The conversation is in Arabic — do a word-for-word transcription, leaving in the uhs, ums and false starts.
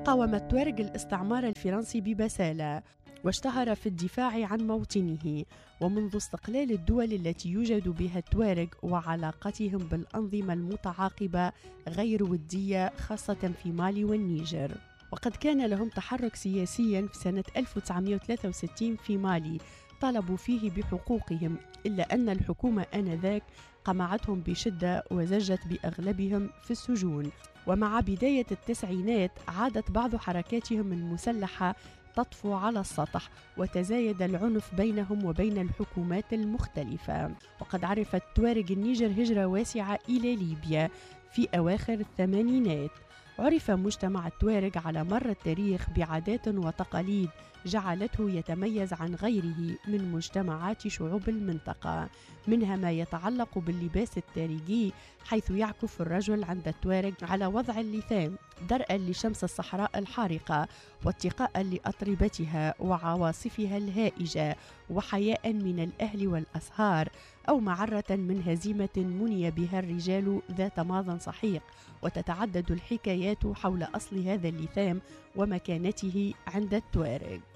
قاوم التوارغ الاستعمار الفرنسي ببسالة واشتهر في الدفاع عن موطنه. ومنذ استقلال الدول التي يوجد بها التوارغ وعلاقتهم بالأنظمة المتعاقبة غير ودية خاصة في مالي والنيجر، وقد كان لهم تحرك سياسي في سنة ألف وتسعمائة وثلاثة وستين في مالي طالبوا فيه بحقوقهم، إلا أن الحكومة آنذاك قمعتهم بشدة وزجت بأغلبهم في السجون. ومع بداية التسعينات عادت بعض حركاتهم المسلحة تطفو على السطح، وتزايد العنف بينهم وبين الحكومات المختلفة. وقد عرف التوارغ النيجر هجرة واسعة إلى ليبيا في أواخر الثمانينات. عرف مجتمع التوارغ على مر التاريخ بعادات وتقاليد جعلته يتميز عن غيره من مجتمعات شعوب المنطقة، منها ما يتعلق باللباس التاريخي، حيث يعكف الرجل عند التوارغ على وضع اللثام درءا لشمس الصحراء الحارقة واتقاء لأطربتها وعواصفها الهائجة، وحياء من الأهل والأسهار، أو معرة من هزيمة مني بها الرجال ذات ماض سحيق. وتتعدد الحكايات حول أصل هذا اللثام ومكانته عند التوارغ.